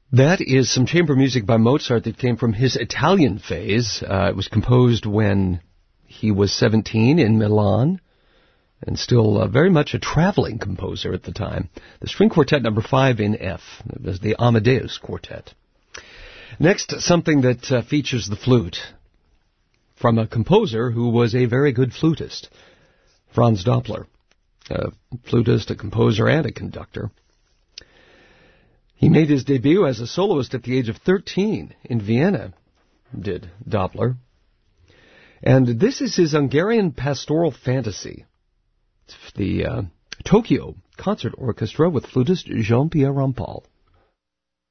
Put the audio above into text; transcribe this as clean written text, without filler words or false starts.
That is some chamber music by Mozart that came from his Italian phase. It was composed when he was 17 in Milan, and still very much a traveling composer at the time. The String Quartet number 5 in F. It was the Amadeus Quartet. Next, something that features the flute from a composer who was a very good flutist, Franz Doppler, a flutist, a composer, and a conductor. He made his debut as a soloist at the age of 13 in Vienna, did Doppler. And this is his Hungarian pastoral fantasy. It's the Tokyo Concert Orchestra with flutist Jean-Pierre Rampal.